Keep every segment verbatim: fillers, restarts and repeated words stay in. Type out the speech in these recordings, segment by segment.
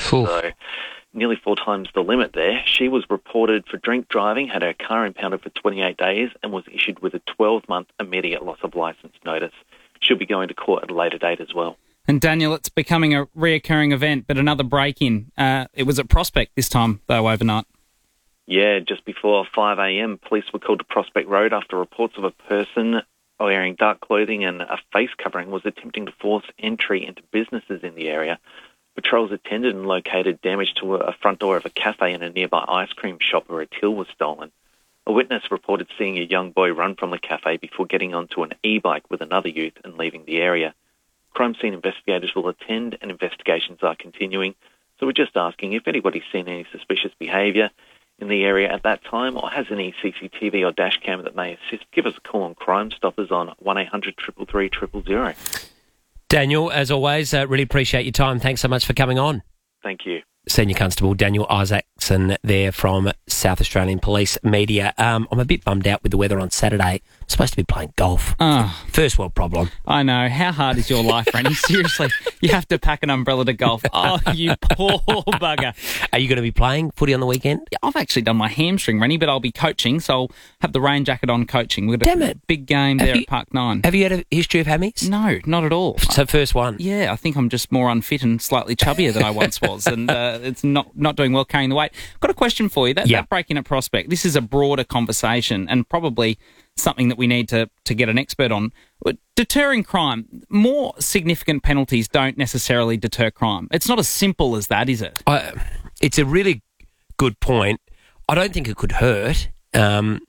Oof. So nearly four times the limit there. She was reported for drink driving, had her car impounded for twenty-eight days and was issued with a twelve-month immediate loss of licence notice. She'll be going to court at a later date as well. And Daniel, it's becoming a reoccurring event, but another break-in. Uh, it was at Prospect this time, though, overnight. Yeah, just before five a.m, police were called to Prospect Road after reports of a person wearing dark clothing and a face covering was attempting to force entry into businesses in the area. Patrols attended and located damage to a front door of a cafe and a nearby ice cream shop where a till was stolen. A witness reported seeing a young boy run from the cafe before getting onto an e-bike with another youth and leaving the area. Crime scene investigators will attend and investigations are continuing. So we're just asking if anybody's seen any suspicious behaviour in the area at that time or has any C C T V or dash cam that may assist, give us a call on Crime Stoppers on one eight hundred three three three zero zero. Daniel, as always, uh, really appreciate your time. Thanks so much for coming on. Thank you. Senior Constable Daniel Isaacson there from South Australian Police Media. Um, I'm a bit bummed out with the weather on Saturday. I'm supposed to be playing golf. Oh, First world problem. I know. How hard is your life, Rennie? Seriously, you have to pack an umbrella to golf. Oh, you poor bugger. Are you going to be playing footy on the weekend? I've actually done my hamstring, Rennie, but I'll be coaching, so I'll have the rain jacket on coaching. We've got Damn a it. big game Have there you- at Park nine. Have you had a history of hammies? No, not at all. So first one. Yeah, I think I'm just more unfit and slightly chubbier than I once was, and uh, it's not, not doing well carrying the weight. Got a question for you. That, Yeah. that break-in at Prospect, this is a broader conversation and probably something that we need to, to get an expert on. But deterring crime, more significant penalties don't necessarily deter crime. It's not as simple as that, is it? I, it's a really good point. I don't think it could hurt. Um,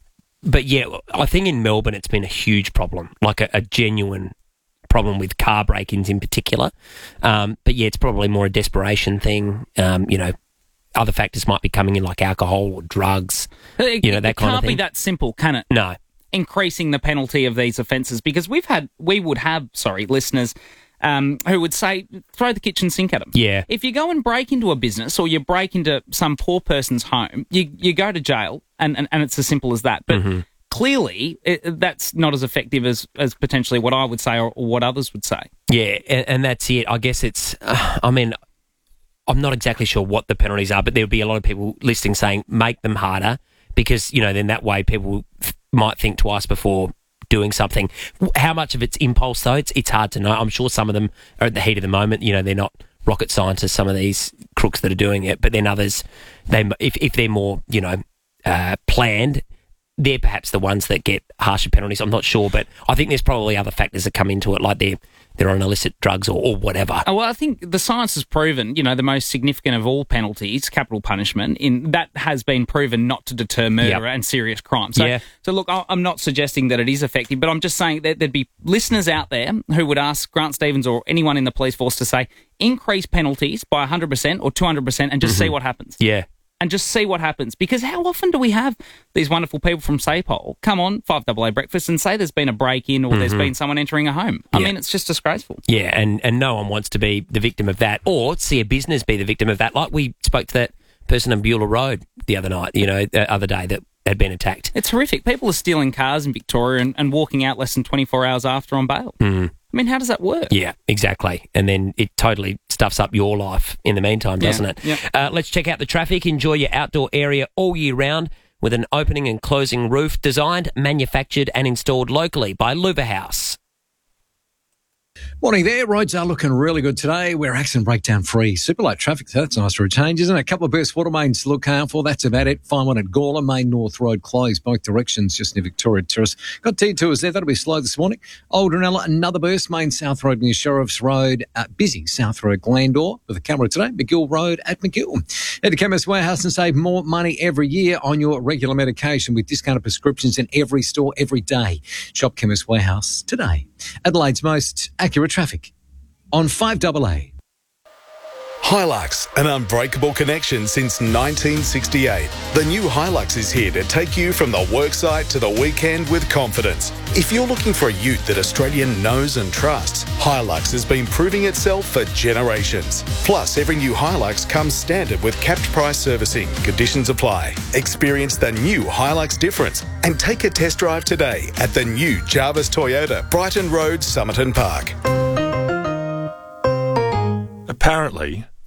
but yeah, I think in Melbourne it's been a huge problem, like a, a genuine problem with car break-ins in particular. Um, but yeah, it's probably more a desperation thing. Um, you know, other factors might be coming in like alcohol or drugs, It, you know, that it kind of can't thing. be that simple, can it? No. Increasing the penalty of these offences, because we've had, we would have, sorry, listeners um, who would say, throw the kitchen sink at them. Yeah. If you go and break into a business or you break into some poor person's home, you, you go to jail, and, and, and it's as simple as that. But Mm-hmm. clearly, it, that's not as effective as, as potentially what I would say or, or what others would say. Yeah, and, and that's it. I guess it's, uh, I mean, I'm not exactly sure what the penalties are, but there'll be a lot of people listening saying make them harder because, you know, then that way people f- might think twice before doing something. How much of it's impulse, though, it's, it's hard to know. I'm sure some of them are at the heat of the moment. You know, they're not rocket scientists, some of these crooks that are doing it, but then others, they if, if they're more, you know, uh, planned, they're perhaps the ones that get harsher penalties. I'm not sure, but I think there's probably other factors that come into it, like they're, they're on illicit drugs or, or whatever. Oh, well, I think the science has proven, you know, the most significant of all penalties, capital punishment, in that has been proven not to deter murder Yep. and serious crime. So, Yeah. so look, I- I'm not suggesting that it is effective, but I'm just saying that there'd be listeners out there who would ask Grant Stevens or anyone in the police force to say, increase penalties by one hundred percent or two hundred percent and just see what happens. Yeah. And just see what happens. Because how often do we have these wonderful people from SAPOL come on five A A Breakfast and say there's been a break-in or there's been someone entering a home? I Yeah. mean, it's just disgraceful. Yeah, and, and no one wants to be the victim of that or see a business be the victim of that. Like we spoke to that person on Beulah Road the other night, you know, the other day that had been attacked. It's horrific. People are stealing cars in Victoria and, and walking out less than twenty-four hours after on bail. Mm. I mean, how does that work? Yeah, exactly. And then it totally stuffs up your life in the meantime, doesn't Yeah, it? yeah. Uh, let's check out the traffic. Enjoy your outdoor area all year round with an opening and closing roof designed, manufactured and installed locally by Luva House. Morning there. Roads are looking really good today. We're accident breakdown free. Super light traffic, so that's nice for a change, isn't it? A couple of burst water mains to look out for. That's about it. Find one at Gawler, Main North Road closed both directions just near Victoria Terrace. Got T tours there. That'll be slow this morning. Old Ranella, another burst. Main South Road near Sheriff's Road. Uh, busy South Road Glandore with a camera today. McGill Road at McGill. Head to Chemist Warehouse and save more money every year on your regular medication with discounted prescriptions in every store every day. Shop Chemist Warehouse today. Adelaide's most accurate traffic on five A A. Hilux, an unbreakable connection since nineteen sixty-eight. The new Hilux is here to take you from the worksite to the weekend with confidence. If you're looking for a ute that Australia knows and trusts, Hilux has been proving itself for generations. Plus, every new Hilux comes standard with capped price servicing. Conditions apply. Experience the new Hilux difference and take a test drive today at the new Jarvis Toyota, Brighton Road, Somerton Park. Apparently,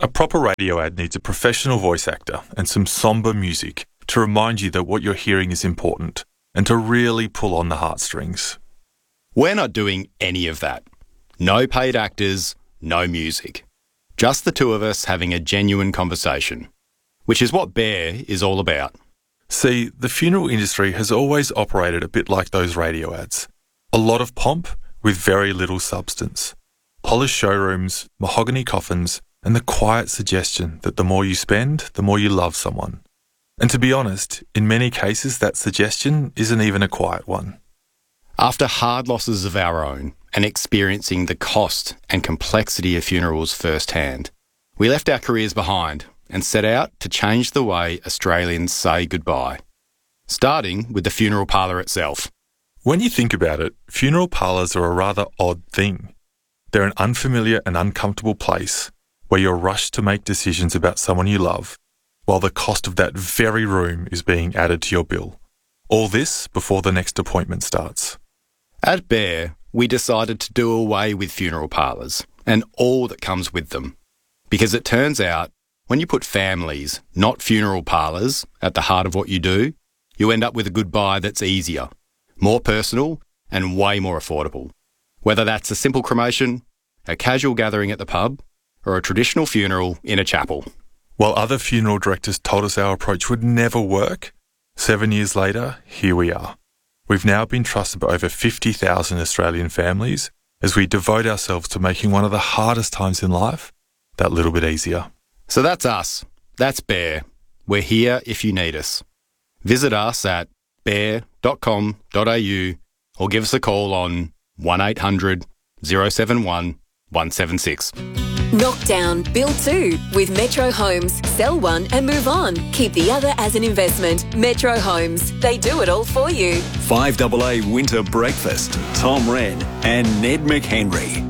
A proper radio ad needs a professional voice actor and some sombre music to remind you that what you're hearing is important and to really pull on the heartstrings. We're not doing any of that. No paid actors, no music. Just the two of us having a genuine conversation, which is what Bear is all about. See, the funeral industry has always operated a bit like those radio ads. A lot of pomp with very little substance. Polished showrooms, mahogany coffins, and the quiet suggestion that the more you spend, the more you love someone. And to be honest, in many cases that suggestion isn't even a quiet one. After hard losses of our own and experiencing the cost and complexity of funerals firsthand, we left our careers behind and set out to change the way Australians say goodbye, starting with the funeral parlour itself. When you think about it, funeral parlours are a rather odd thing. They're an unfamiliar and uncomfortable place where you're rushed to make decisions about someone you love, while the cost of that very room is being added to your bill. All this before the next appointment starts. At Bear, we decided to do away with funeral parlours and all that comes with them, because it turns out when you put families, not funeral parlours, at the heart of what you do, you end up with a goodbye that's easier, more personal and way more affordable. Whether that's a simple cremation, a casual gathering at the pub, or a traditional funeral in a chapel. While other funeral directors told us our approach would never work, seven years later, here we are. We've now been trusted by over fifty thousand Australian families as we devote ourselves to making one of the hardest times in life that little bit easier. So that's us. That's Bear. We're here if you need us. Visit us at bear dot com dot a u or give us a call on one eight hundred oh seven one one seven six. Knock down, build two with Metro Homes. Sell one and move on. Keep the other as an investment. Metro Homes. They do it all for you. five A A Winter Breakfast. Tom Wren and Ned McHenry.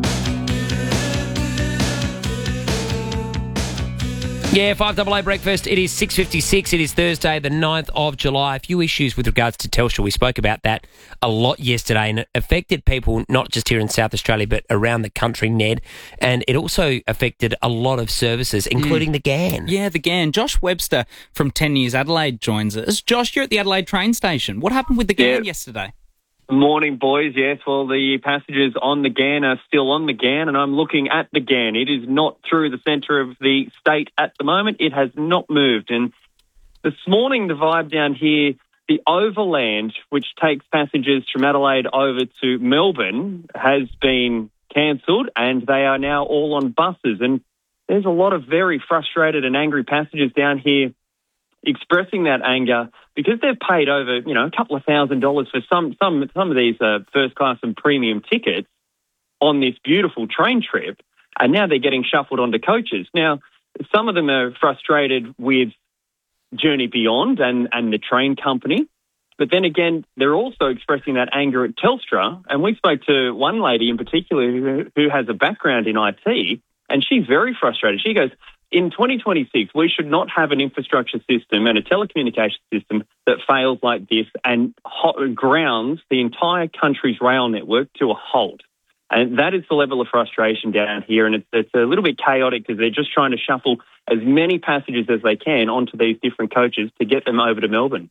Yeah, five A A Breakfast. It is six fifty-six. It is Thursday, the ninth of July. A few issues with regards to Telstra. We spoke about that a lot yesterday, and it affected people not just here in South Australia, but around the country, Ned. And it also affected a lot of services, including mm. the G A N. Yeah, the G A N. Josh Webster from ten News Adelaide joins us. Josh, you're at the Adelaide train station. What happened with the G A N yeah. yesterday? Morning, boys. Yes, well, the passengers on the G A N are still on the G A N, and I'm looking at the G A N. It is not through the centre of the state at the moment. It has not moved. And this morning, the vibe down here, the Overland, which takes passengers from Adelaide over to Melbourne, has been cancelled, and they are now all on buses. And there's a lot of very frustrated and angry passengers down here expressing that anger because they've paid over, you know, a couple of thousand dollars for some some some of these uh, first class and premium tickets on this beautiful train trip, and now they're getting shuffled onto coaches. Now, some of them are frustrated with Journey Beyond and, and the train company, but then again, they're also expressing that anger at Telstra. And we spoke to one lady in particular who, who has a background in I T, and she's very frustrated. She goes, in twenty twenty-six, we should not have an infrastructure system and a telecommunication system that fails like this and ho- grounds the entire country's rail network to a halt. And that is the level of frustration down here. And it's, it's a little bit chaotic because they're just trying to shuffle as many passengers as they can onto these different coaches to get them over to Melbourne.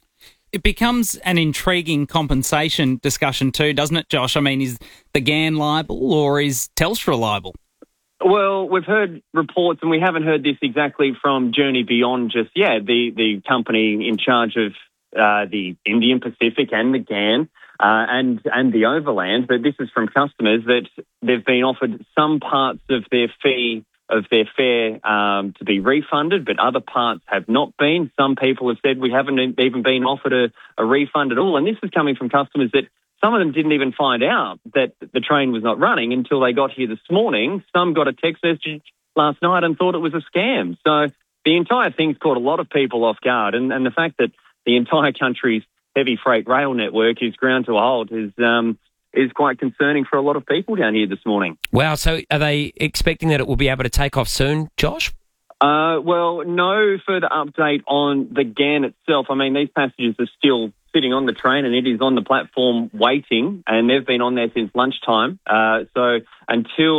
It becomes an intriguing compensation discussion too, doesn't it, Josh? I mean, is the G A N liable or is Telstra liable? Well, we've heard reports, and we haven't heard this exactly from Journey Beyond just yet, the, the company in charge of uh, the Indian Pacific and the G A N uh, and, and the Overland, but this is from customers that they've been offered some parts of their fee, of their fare um, to be refunded, but other parts have not been. Some people have said we haven't even been offered a, a refund at all, and this is coming from customers that some of them didn't even find out that the train was not running until they got here this morning. Some got a text message last night and thought it was a scam. So the entire thing's caught a lot of people off guard. And, and the fact that the entire country's heavy freight rail network is ground to a halt is um, is quite concerning for a lot of people down here this morning. Wow. So are they expecting that it will be able to take off soon, Josh? Uh, well, no further update on the G A N itself. I mean, these passengers are still sitting on the train and it is on the platform waiting, and they've been on there since lunchtime. Uh, so until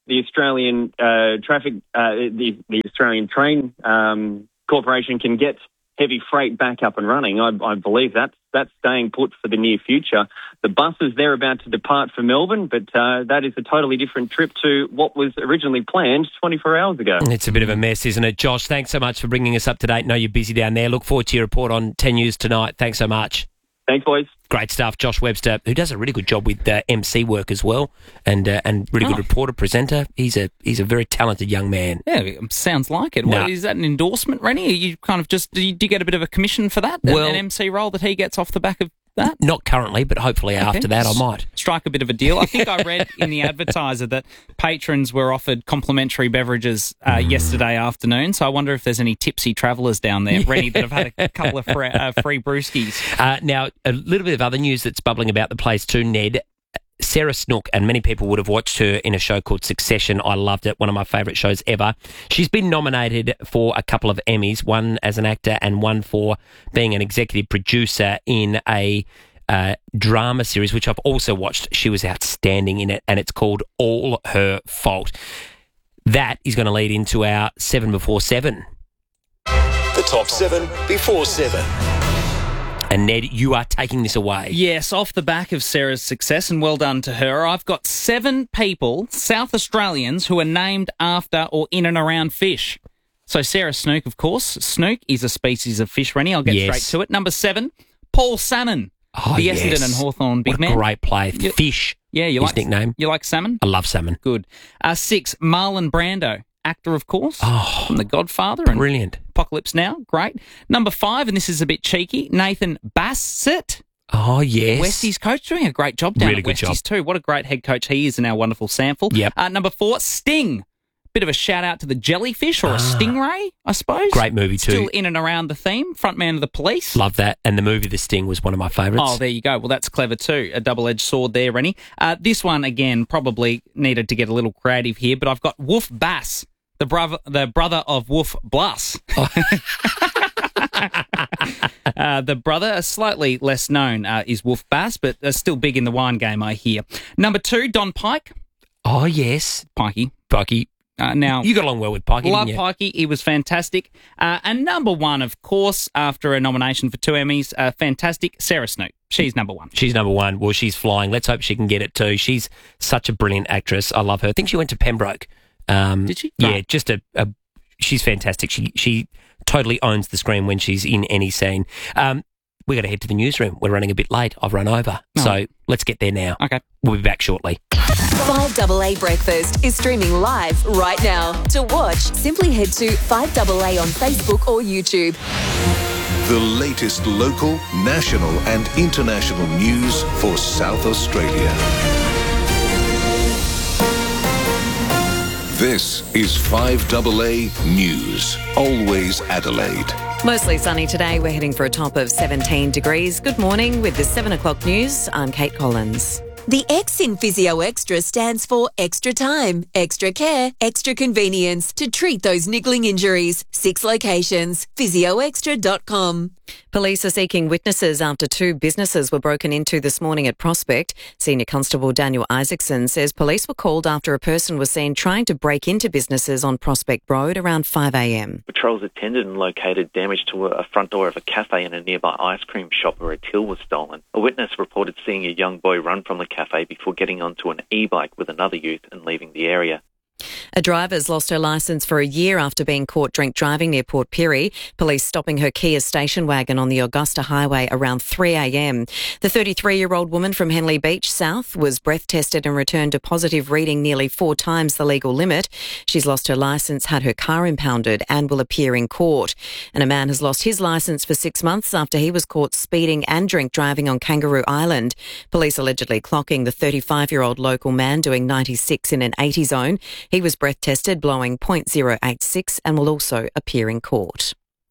the Australian uh, traffic, uh, the, the Australian Train um, Corporation can get heavy freight back up and running, I, I believe that's, that's staying put for the near future. The buses, they're about to depart for Melbourne, but uh, that is a totally different trip to what was originally planned twenty-four hours ago. It's a bit of a mess, isn't it? Josh, thanks so much for bringing us up to date. Know you're busy down there. Look forward to your report on ten News tonight. Thanks so much. Thanks, boys. Great stuff. Josh Webster, who does a really good job with uh, M C work as well, and uh, and really good Oh. reporter, presenter. He's a he's a very talented young man. Yeah, sounds like it. No. What, is that an endorsement, Rennie? Are you kind of just, do you, do you get a bit of a commission for that? Well- an M C role that he gets off the back of that? Not currently, but hopefully Okay. after that I might. Strike a bit of a deal. I think I read in the advertiser that patrons were offered complimentary beverages uh, Mm. yesterday afternoon, so I wonder if there's any tipsy travellers down there, Rennie, that have had a couple of free, uh, free brewskis. Uh, now, a little bit of other news that's bubbling about the place too, Ned. Sarah Snook, and many people would have watched her in a show called Succession. I loved it, one of my favourite shows ever. She's been nominated for a couple of Emmys, one as an actor and one for being an executive producer in a uh, drama series, which I've also watched. She was outstanding in it, and it's called All Her Fault. That is going to lead into our seven before seven. The top seven before seven. And Ned, you are taking this away. Yes, off the back of Sarah's success, and well done to her, I've got seven people, South Australians, who are named after or in and around fish. So Sarah Snook, of course. Snook is a species of fish, Rennie. I'll get Yes. straight to it. Number seven, Paul Salmon. Oh, the yes. Essendon and Hawthorn big What man. a great play. You- Fish. Yeah, you his like nickname. You like salmon? I love salmon. Good. Uh, six, Marlon Brando, actor, of course, Oh, from The Godfather and brilliant. Apocalypse Now. Great. Number five, and this is a bit cheeky, Nathan Bassett. Oh, yes. Westie's coach, doing a great job down Really at good Westie's too. What a great head coach he is, and our wonderful sample. Yep. Uh, number four, Sting. Bit of a shout out to the jellyfish or a Ah. stingray, I suppose. Great movie too. Still in and around the theme. Frontman of the Police. Love that. And the movie The Sting was one of my favourites. Oh, there you go. Well, that's clever too. A double-edged sword there, Rennie. Uh, this one, again, probably needed to get a little creative here, but I've got Wolf Bass, the brother, the brother of Wolf Blass. uh, the brother, slightly less known, uh, is Wolf Bass, but uh, still big in the wine game, I hear. Number two, Don Pike. Oh, yes. Pikey. Pikey. Uh, now, You got along well with Pikey, love didn't you? Pikey. He was fantastic. Uh, and number one, of course, after a nomination for two Emmys, uh, fantastic, Sarah Snook. She's number one. She's number one. Well, she's flying. Let's hope she can get it too. She's such a brilliant actress. I love her. I think she went to Pembroke. Um, Did she? Yeah, Right. just a, a. She's fantastic. She she totally owns the screen when she's in any scene. Um, we got to head to the newsroom. We're running a bit late. I've run over, Oh. so let's get there now. Okay. We'll be back shortly. five A A Breakfast is streaming live right now. To watch, simply head to five A A on Facebook or YouTube. The latest local, national and international news for South Australia. This is five A A News. Always Adelaide. Mostly sunny today. We're heading for a top of seventeen degrees. Good morning with the seven o'clock news. I'm Kate Collins. The X in Physio Extra stands for extra time, extra care, extra convenience to treat those niggling injuries. Six locations. physio extra dot com. Police are seeking witnesses after two businesses were broken into this morning at Prospect. Senior Constable Daniel Isaacson says police were called after a person was seen trying to break into businesses on Prospect Road around five a.m. Patrols attended and located damage to a front door of a cafe and a nearby ice cream shop where a till was stolen. A witness reported seeing a young boy run from the cafe before getting onto an e-bike with another youth and leaving the area. A driver's lost her licence for a year after being caught drink driving near Port Pirie. Police stopping her Kia station wagon on the Augusta Highway around three a.m. The thirty-three-year-old woman from Henley Beach South was breath tested and returned a positive reading nearly four times the legal limit. She's lost her licence, had her car impounded and will appear in court. And a man has lost his licence for six months after he was caught speeding and drink driving on Kangaroo Island. Police allegedly clocking the thirty-five-year-old local man doing ninety-six in an eighty zone. He was breath tested, blowing point zero eight six, and will also appear in court.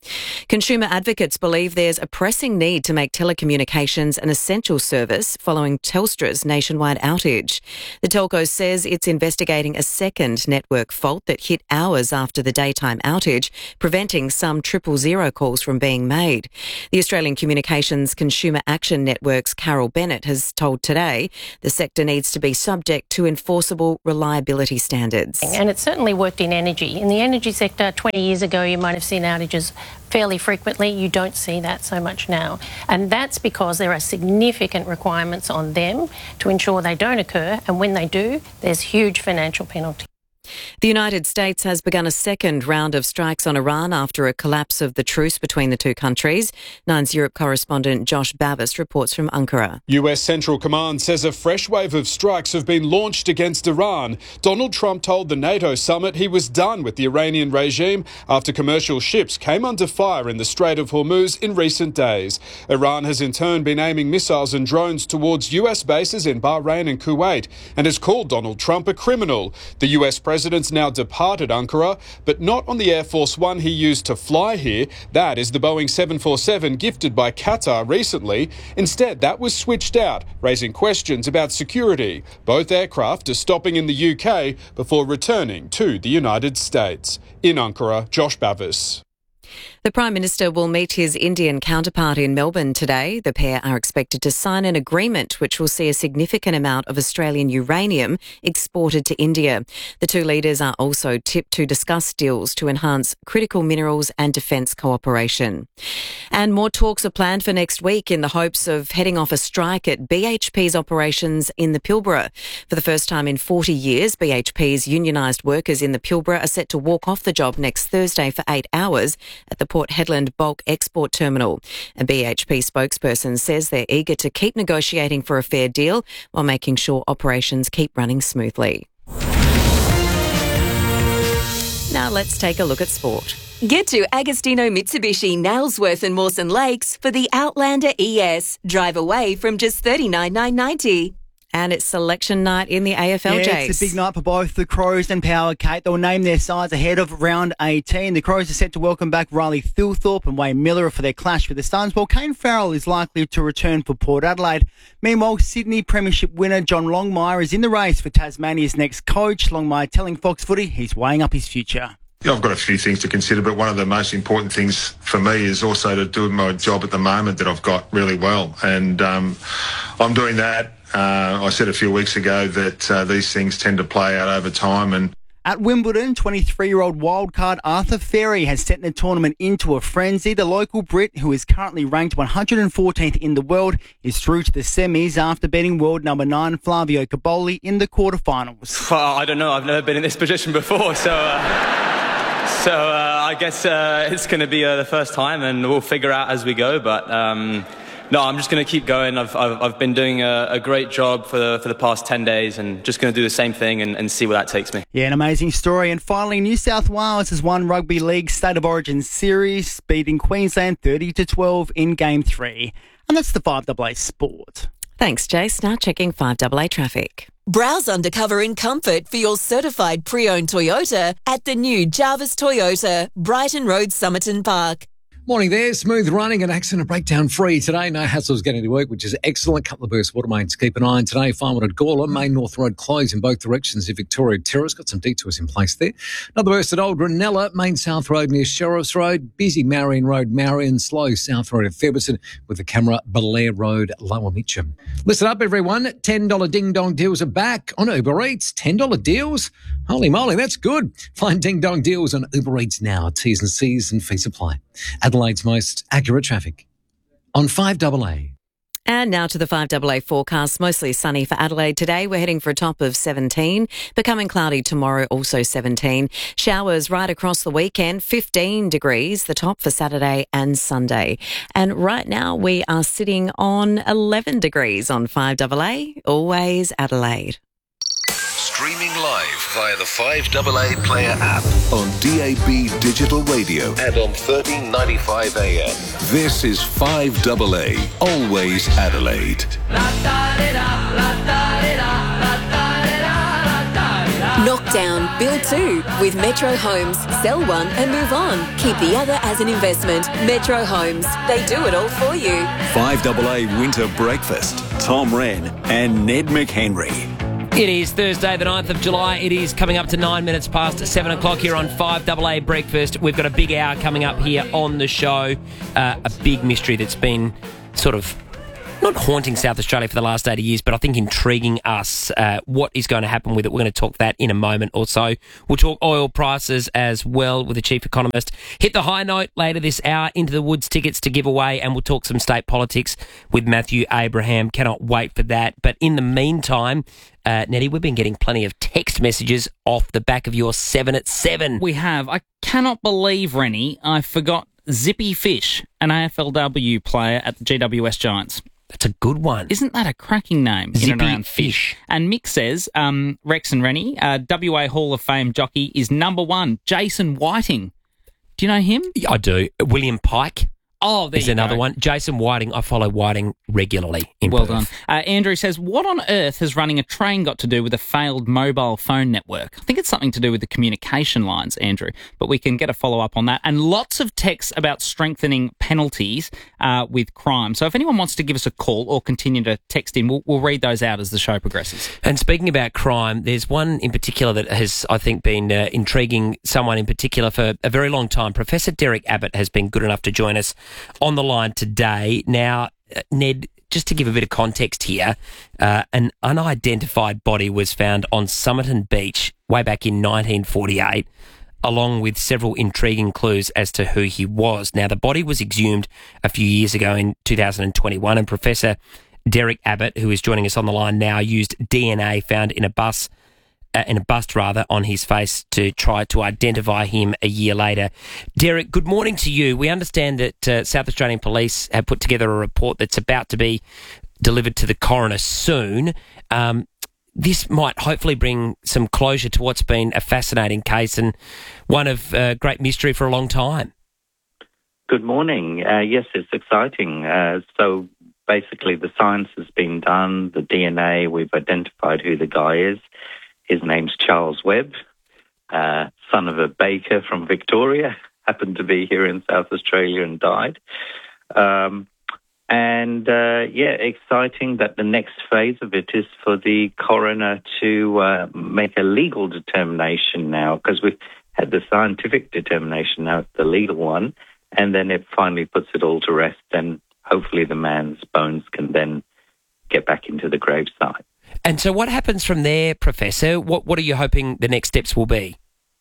Consumer advocates believe there's a pressing need to make telecommunications an essential service following Telstra's nationwide outage. The telco says it's investigating a second network fault that hit hours after the daytime outage, preventing some triple zero calls from being made. The Australian Communications Consumer Action Network's Carol Bennett has told Today the sector needs to be subject to enforceable reliability standards. And it's certainly worked in energy. In the energy sector, twenty years ago, you might have seen outages fairly frequently. You don't see that so much now. And that's because there are significant requirements on them to ensure they don't occur. And when they do, there's huge financial penalty. The United States has begun a second round of strikes on Iran after a collapse of the truce between the two countries. Nine's Europe correspondent Josh Bavis reports from Ankara. U S Central Command says a fresh wave of strikes have been launched against Iran. Donald Trump told the NATO summit he was done with the Iranian regime after commercial ships came under fire in the Strait of Hormuz in recent days. Iran has in turn been aiming missiles and drones towards U S bases in Bahrain and Kuwait and has called Donald Trump a criminal. The U S president President's now departed Ankara, but not on the Air Force One he used to fly here. That is the Boeing seven forty-seven gifted by Qatar recently. Instead, that was switched out, raising questions about security. Both aircraft are stopping in the U K before returning to the United States. In Ankara, Josh Bavis. The Prime Minister will meet his Indian counterpart in Melbourne today. The pair are expected to sign an agreement which will see a significant amount of Australian uranium exported to India. The two leaders are also tipped to discuss deals to enhance critical minerals and defence cooperation. And more talks are planned for next week in the hopes of heading off a strike at B H P's operations in the Pilbara. For the first time in forty years, B H P's unionised workers in the Pilbara are set to walk off the job next Thursday for eight hours at the Port Hedland Bulk Export Terminal. A B H P spokesperson says they're eager to keep negotiating for a fair deal while making sure operations keep running smoothly. Now let's take a look at sport. Get to Agostino Mitsubishi, Nailsworth and Mawson Lakes for the Outlander E S. Drive away from just thirty-nine thousand nine hundred ninety dollars. And it's selection night in the A F L, yeah, Jace. It's a big night for both the Crows and Power, Kate. They'll name their sides ahead of round eighteen. The Crows are set to welcome back Riley Thilthorpe and Wayne Miller for their clash with the Suns, while Kane Farrell is likely to return for Port Adelaide. Meanwhile, Sydney Premiership winner John Longmire is in the race for Tasmania's next coach. Longmire telling Fox Footy he's weighing up his future. Yeah, I've got a few things to consider, but one of the most important things for me is also to do my job at the moment that I've got really well. And um, I'm doing that. Uh, I said a few weeks ago that uh, these things tend to play out over time. And at Wimbledon, twenty-three-year-old wildcard Arthur Ferry has sent the tournament into a frenzy. The local Brit, who is currently ranked one hundred fourteenth in the world, is through to the semis after beating world number nine Flavio Caboli in the quarterfinals. Well, I don't know. I've never been in this position before, so... Uh... So uh, I guess uh, it's going to be uh, the first time, and we'll figure out as we go. But um, no, I'm just going to keep going. I've I've, I've been doing a, a great job for the for the past ten days, and just going to do the same thing and, and see where that takes me. Yeah, an amazing story. And finally, New South Wales has won Rugby League State of Origin series, beating Queensland thirty to twelve in Game Three, and that's the five A A Sport. Thanks, Jace. Now checking five A A traffic. Browse undercover in comfort for your certified pre-owned Toyota at the new Jarvis Toyota, Brighton Road, Somerton Park. Morning there. Smooth running and accident breakdown free today. No hassles getting to work, which is excellent. Couple of burst water mains keep an eye on today. Farmwood at Gawler, Main North Road closed in both directions in Victoria Terrace. Got some detours in place there. Another burst at Old Ranella, Main South Road near Sheriff's Road. Busy Marion Road, Marion. Slow South Road at Featherston with the camera Belair Road, Lower Mitcham. Listen up, everyone. ten dollars Ding Dong deals are back on Uber Eats. ten dollars deals? Holy moly, that's good. Find Ding Dong deals on Uber Eats now. T's and C's and fees apply. Adelaide's most accurate traffic on five A A. And now to the five A A forecast. Mostly sunny for Adelaide today. We're heading for a top of seventeen. Becoming cloudy tomorrow, also seventeen. Showers right across the weekend, fifteen degrees, the top for Saturday and Sunday. And right now we are sitting on eleven degrees on five A A. Always Adelaide. Streaming live via the five A A Player app on D A B Digital Radio and on thirteen ninety-five A M. This is five A A, always Adelaide. Knockdown, build two with Metro Homes. Sell one and move on. Keep the other as an investment. Metro Homes. They do it all for you. five A A Winter Breakfast. Tom Wren and Ned McHenry. It is Thursday, the ninth of July. It is coming up to nine minutes past seven o'clock here on five A A Breakfast. We've got a big hour coming up here on the show. Uh, a big mystery that's been sort of not haunting South Australia for the last eighty years, but I think intriguing us. Uh, what is going to happen with it? We're going to talk that in a moment or so. We'll talk oil prices as well with the chief economist. Hit the high note later this hour, Into the Woods tickets to give away, and we'll talk some state politics with Matthew Abraham. Cannot wait for that. But in the meantime, uh, Nettie, we've been getting plenty of text messages off the back of your seven at seven. We have. I cannot believe, Rennie, I forgot Zippy Fish, an A F L W player at the G W S Giants. That's a good one. Isn't that a cracking name? Zippy in and around Fish. Fish. And Mick says, um, Rex and Rennie, uh, W A Hall of Fame jockey is number one, Jason Whiting. Do you know him? I do. William Pike. Oh, there is you another go. one. Jason Whiting. I follow Whiting regularly in Well Perth. done. Uh, Andrew says, what on earth has running a train got to do with a failed mobile phone network? I think it's something to do with the communication lines, Andrew, but we can get a follow-up on that. And lots of texts about strengthening penalties uh, with crime. So if anyone wants to give us a call or continue to text in, we'll, we'll read those out as the show progresses. And speaking about crime, there's one in particular that has, I think, been uh, intriguing someone in particular for a very long time. Professor Derek Abbott has been good enough to join us on the line today. Now, uh, Ned, just to give a bit of context here, uh, an unidentified body was found on Somerton Beach way back in nineteen forty-eight, along with several intriguing clues as to who he was. Now, the body was exhumed a few years ago in two thousand twenty-one, and Professor Derek Abbott, who is joining us on the line now, used D N A found in a bus Uh, in a bust rather on his face to try to identify him a year later. Derek, good morning to you. We understand that uh, South Australian Police have put together a report that's about to be delivered to the coroner soon. Um, this might hopefully bring some closure to what's been a fascinating case and one of uh, great mystery for a long time. Good morning. Uh, yes, it's exciting. Uh, so basically the science has been done, the D N A, we've identified who the guy is. His name's Charles Webb, uh, son of a baker from Victoria, happened to be here in South Australia and died. Um, and, uh, yeah, exciting that the next phase of it is for the coroner to uh, make a legal determination now, because we've had the scientific determination, now it's the legal one, and then it finally puts it all to rest, and hopefully the man's bones can then get back into the gravesite. And so what happens from there, Professor? What what are you hoping the next steps will be?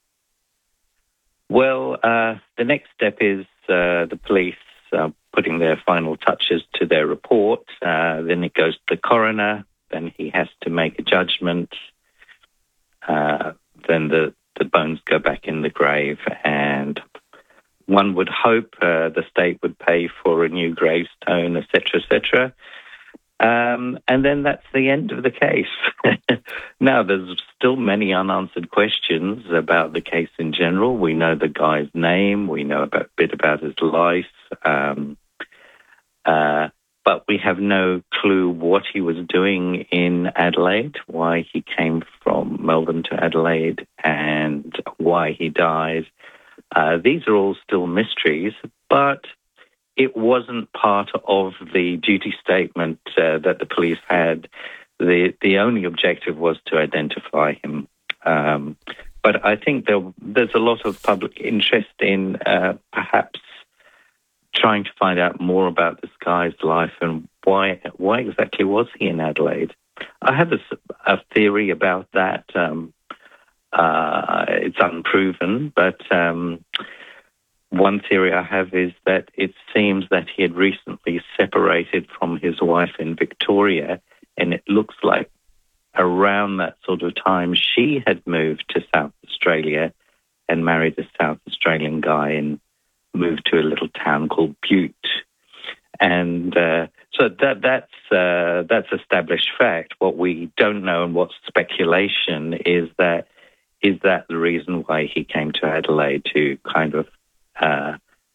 Well, uh, the next step is uh, the police uh, putting their final touches to their report. Uh, then it goes to the coroner. Then he has to make a judgment. Uh, then the, the bones go back in the grave. And one would hope uh, the state would pay for a new gravestone, et cetera, et cetera. Um, and then that's the end of the case. Now, there's still many unanswered questions about the case in general. We know the guy's name. We know about, a bit about his life. Um, uh, but we have no clue what he was doing in Adelaide, why he came from Melbourne to Adelaide, and why he died. Uh, these are all still mysteries, but it wasn't part of the duty statement uh, that the police had. The the only objective was to identify him. Um, but I think there, there's a lot of public interest in uh, perhaps trying to find out more about this guy's life and why why exactly was he in Adelaide. I have a, a theory about that. Um, uh, it's unproven, but Um, one theory I have is that it seems that he had recently separated from his wife in Victoria, and it looks like around that sort of time she had moved to South Australia and married a South Australian guy and moved to a little town called Butte. And uh, so that that's uh, that's established fact. What we don't know and what's speculation is that is that the reason why he came to Adelaide to kind of Uh,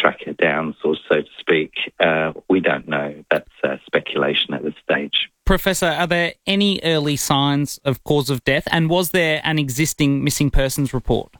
track her down, so, so to speak. Uh, we don't know. That's uh, speculation at this stage. Professor, are there any early signs of cause of death, and was there an existing missing persons report?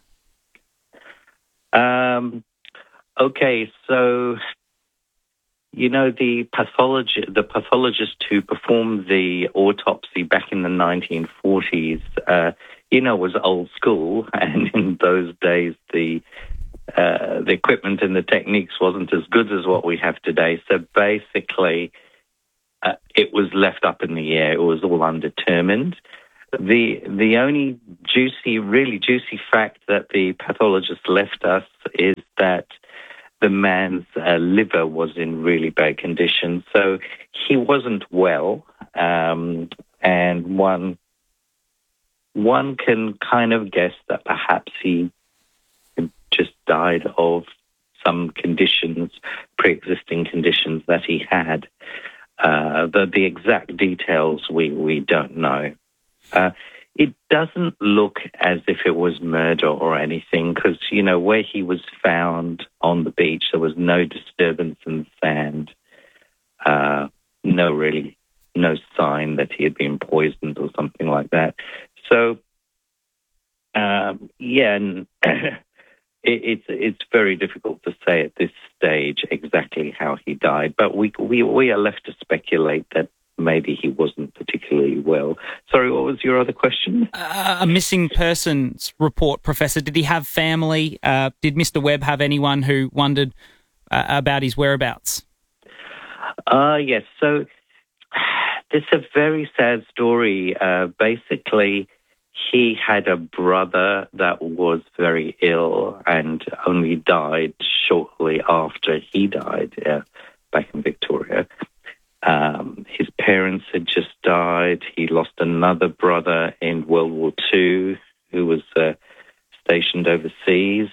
Um, okay, so, you know, the pathologi- the pathologist who performed the autopsy back in the nineteen forties, uh, you know, was old school, and in those days the uh, the equipment and the techniques wasn't as good as what we have today. So basically, uh, it was left up in the air. It was all undetermined. The the only juicy, really juicy fact that the pathologist left us is that the man's uh, liver was in really bad condition. So he wasn't well, um, and one one can kind of guess that perhaps he just died of some conditions, pre-existing conditions that he had. Uh, the, the exact details we, we don't know. Uh, it doesn't look as if it was murder or anything because, you know, where he was found on the beach, there was no disturbance in the sand, uh, no really, no sign that he had been poisoned or something like that. So, um, yeah, and it, it's it's very difficult to say at this stage exactly how he died, but we we we are left to speculate that maybe he wasn't particularly well. Sorry, what was your other question? Uh, a missing persons report, Professor. Did he have family? Uh, did Mister Webb have anyone who wondered uh, about his whereabouts? Uh, yes, so it's a very sad story. Uh, basically, he had a brother that was very ill and only died shortly after he died uh, back in Victoria. Um, his parents had just died. He lost another brother in World War Two who was uh, stationed overseas.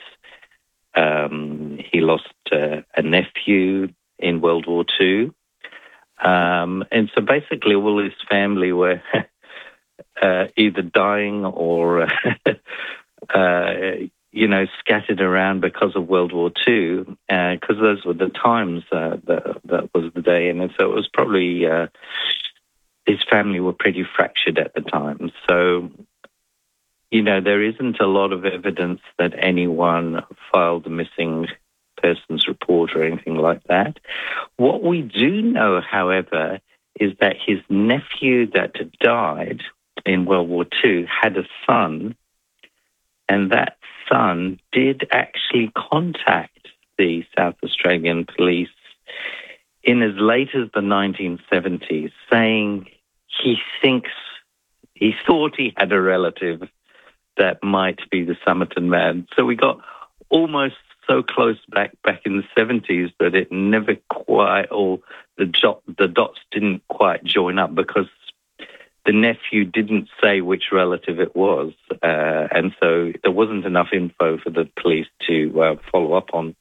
Um, he lost uh, a nephew in World War Two. Um, and so basically all his family were uh, either dying or, uh, uh, you know, scattered around because of World War Two, because uh, those were the times, uh, that, that was the day. And so it was probably, uh, his family were pretty fractured at the time. So, you know, there isn't a lot of evidence that anyone filed a missing persons report or anything like that. What we do know, however, is that his nephew that died in World War Two had a son, and that son did actually contact the South Australian police in as late as the nineteen seventies, saying he thinks, he thought he had a relative that might be the Somerton man. So we got almost so close back back in the seventies that it never quite, or the, jo- the dots didn't quite join up because the nephew didn't say which relative it was, uh, and so there wasn't enough info for the police to uh, follow up on.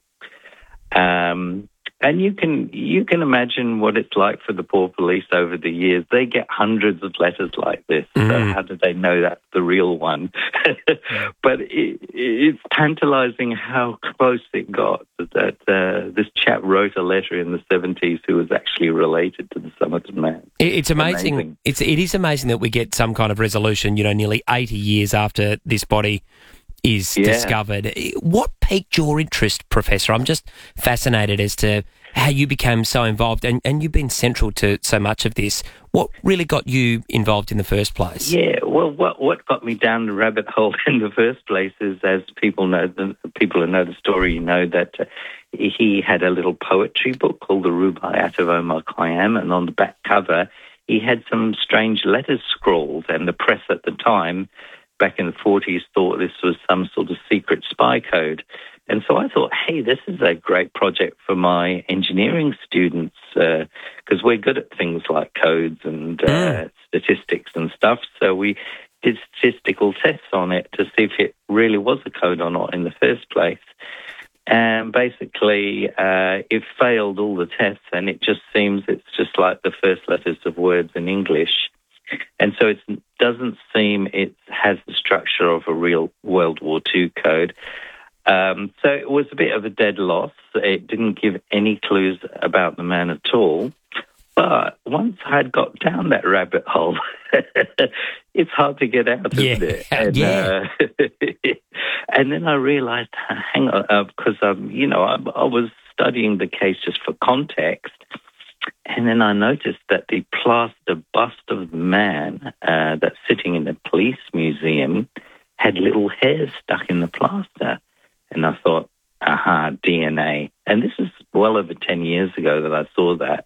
Um, and you can you can imagine what it's like for the poor police over the years. They get hundreds of letters like this. Mm. So how do they know that's the real one? But it, it's tantalising how close it got that uh, this chap wrote a letter in the seventies who was actually related to the Somerton man. It's amazing. amazing. It's it is amazing that we get some kind of resolution. You know, nearly eighty years after this body is yeah. discovered. What piqued your interest, Professor? I'm just fascinated as to how you became so involved, and, and you've been central to so much of this. What really got you involved in the first place? Yeah, well, what what got me down the rabbit hole in the first place is, as people know, the people who know the story know that uh, he had a little poetry book called the Rubaiyat of Omar Khayyam, and on the back cover he had some strange letters scrawled, and the press at the time, back in the forties, thought this was some sort of secret spy code. And so I thought, hey, this is a great project for my engineering students because uh, we're good at things like codes and uh, mm. statistics and stuff. So we did statistical tests on it to see if it really was a code or not in the first place. And basically, uh, it failed all the tests, and it just seems it's just like the first letters of words in English. And so it doesn't seem it has the structure of a real World War Two code. Um, so it was a bit of a dead loss. It didn't give any clues about the man at all. But once I had got down that rabbit hole, it's hard to get out, isn't Yeah, it? And, yeah. uh, and then I realised, hang on, uh, because um, you know, I, I was studying the case just for context, and then I noticed that the plaster bust of the man uh, that's sitting in the police museum had little hairs stuck in the plaster, and I thought, aha, D N A. And this is well over ten years ago that I saw that.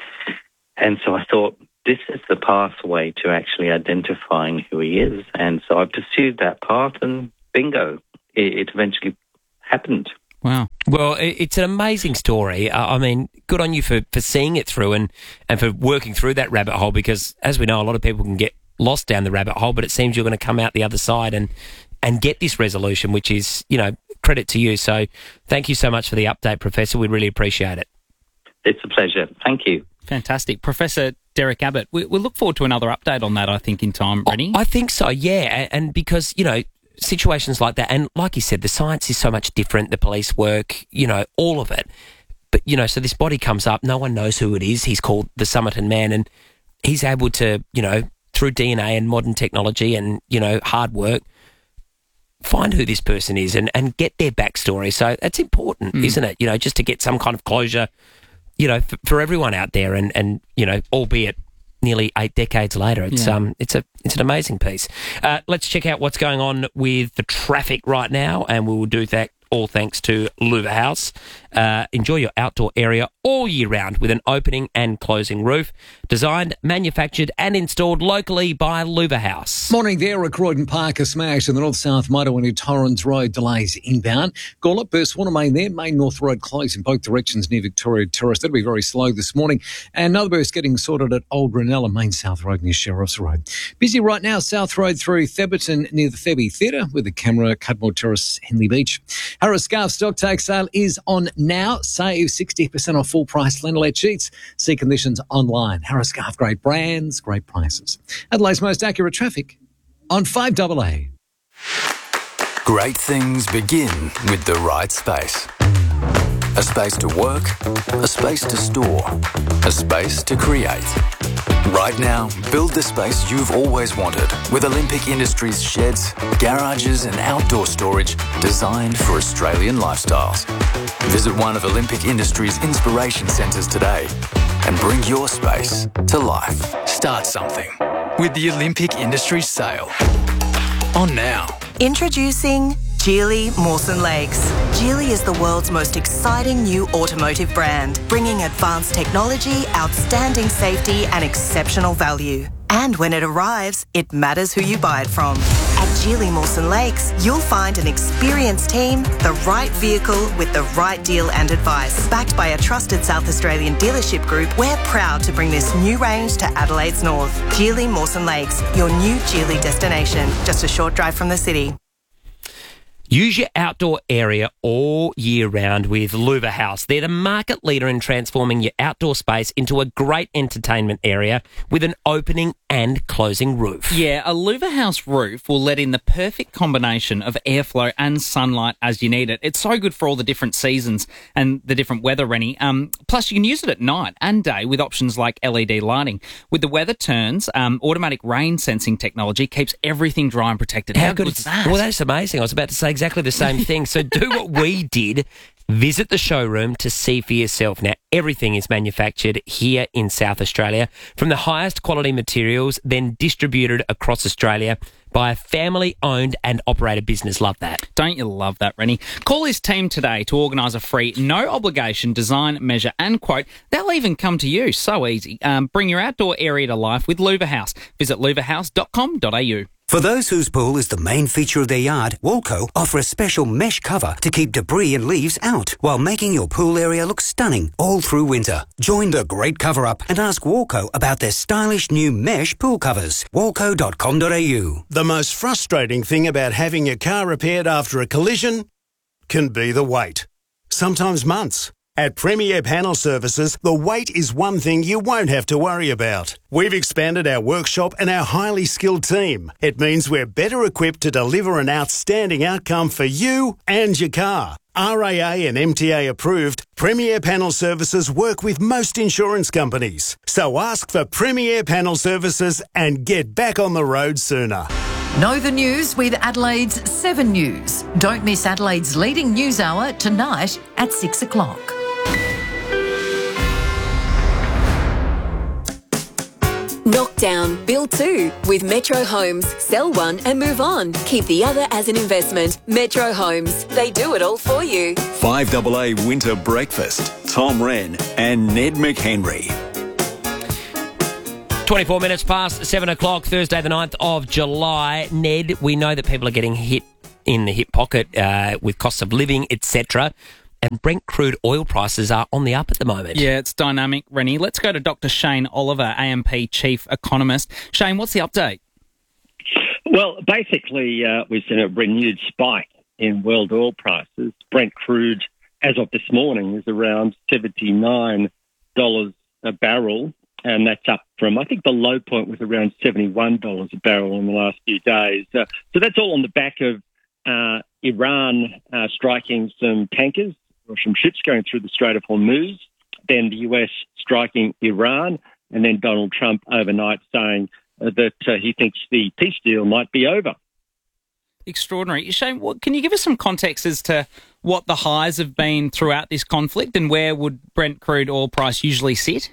And so I thought, this is the pathway to actually identifying who he is. And so I pursued that path, and bingo, it, it eventually happened. Wow. Well, it- it's an amazing story. Uh, I mean, good on you for, for seeing it through and, and for working through that rabbit hole, because, as we know, a lot of people can get lost down the rabbit hole, but it seems you're going to come out the other side and, and get this resolution, which is, you know, credit to you. So thank you so much for the update, Professor. We really appreciate it. It's a pleasure. Thank you. Fantastic. Professor Derek Abbott, we, we'll look forward to another update on that, I think, in time, Rennie. I think so, yeah. And, and because, you know, situations like that, and like you said, the science is so much different, the police work, you know, all of it. But, you know, so this body comes up, no one knows who it is. He's called the Somerton Man, and he's able to, you know, through D N A and modern technology and, you know, hard work, find who this person is and, and get their backstory. So that's important, Mm. isn't it? You know, just to get some kind of closure, you know, for, for everyone out there, and, and, you know, albeit nearly eight decades later, it's Yeah. um, it's a it's an amazing piece. Uh, let's check out what's going on with the traffic right now, and we will do that all thanks to Louver House. Uh, enjoy your outdoor area all year round with an opening and closing roof. Designed, manufactured and installed locally by Louver House. Morning there at Croydon Park, a smash in the north-south motorway near Torrens Road, delays inbound. Gawler, burst water main there, main North Road closed in both directions near Victoria Terrace. That'll be very slow this morning. And another burst getting sorted at Old Ranella, main South Road near Sheriff's Road. Busy right now, South Road through Theberton near the Thebby Theatre with the camera, Cudmore Terrace, Henley Beach. Harris Scarf stock take sale is on now. Save sixty percent off full price Linolet sheets. See conditions online. Harris Scarf, great brands, great prices. Adelaide's most accurate traffic on five A A. Great things begin with the right space. A space to work, a space to store, a space to create. Right now, build the space you've always wanted with Olympic Industries sheds, garages and outdoor storage designed for Australian lifestyles. Visit one of Olympic Industries' inspiration centres today and bring your space to life. Start something with the Olympic Industries sale. On now. Introducing Geely Mawson Lakes. Geely is the world's most exciting new automotive brand, bringing advanced technology, outstanding safety and exceptional value. And when it arrives, it matters who you buy it from. At Geely Mawson Lakes, you'll find an experienced team, the right vehicle with the right deal and advice. Backed by a trusted South Australian dealership group, we're proud to bring this new range to Adelaide's north. Geely Mawson Lakes, your new Geely destination, just a short drive from the city. Use your outdoor area all year round with Louver House. They're the market leader in transforming your outdoor space into a great entertainment area with an opening and closing roof. Yeah, a Louver House roof will let in the perfect combination of airflow and sunlight as you need it. It's so good for all the different seasons and the different weather, Rennie. Um, plus, you can use it at night and day with options like L E D lighting. With the weather turns, um, automatic rain sensing technology keeps everything dry and protected. How, How good is that? Well, that's amazing. I was about to say exactly the same thing. So do what we did. Visit the showroom to see for yourself. Now, everything is manufactured here in South Australia from the highest quality materials, then distributed across Australia by a family-owned and operated business. Love that. Don't you love that, Rennie? Call his team today to organise a free, no-obligation design, measure and quote. They'll even come to you. So easy. Um, bring your outdoor area to life with Louver House. Visit louver house dot com dot a u. For those whose pool is the main feature of their yard, Walco offer a special mesh cover to keep debris and leaves out while making your pool area look stunning all through winter. Join the great cover-up and ask Walco about their stylish new mesh pool covers. walco dot com dot a u. The most frustrating thing about having your car repaired after a collision can be the wait. Sometimes months, At Premier Panel Services, the wait is one thing you won't have to worry about. We've expanded our workshop and our highly skilled team. It means we're better equipped to deliver an outstanding outcome for you and your car. R A A and M T A approved, Premier Panel Services work with most insurance companies. So ask for Premier Panel Services and get back on the road sooner. Know the news with Adelaide's seven News. Don't miss Adelaide's leading news hour tonight at six o'clock. Knockdown, build two with Metro Homes. Sell one and move on. Keep the other as an investment. Metro Homes. They do it all for you. five A A Winter Breakfast. Tom Wren and Ned McHenry. twenty-four minutes past seven o'clock, Thursday the ninth of July. Ned, we know that people are getting hit in the hip pocket uh, with costs of living, et cetera. And Brent crude oil prices are on the up at the moment. Yeah, it's dynamic, Rennie. Let's go to Doctor Shane Oliver, A M P Chief Economist. Shane, what's the update? Well, basically, uh, we've seen a renewed spike in world oil prices. Brent crude, as of this morning, is around seventy-nine dollars a barrel, and that's up from, I think the low point was around seventy-one dollars a barrel in the last few days. Uh, so that's all on the back of uh, Iran uh, striking some tankers, or some ships going through the Strait of Hormuz, then the U S striking Iran, and then Donald Trump overnight saying uh, that uh, he thinks the peace deal might be over. Extraordinary. Shane, what, can you give us some context as to what the highs have been throughout this conflict, and where would Brent crude oil price usually sit?